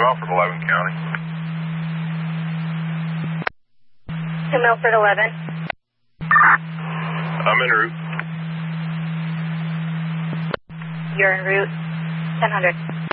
Milford, 11 County. To Milford 11. I'm en route. You're en route. 1000.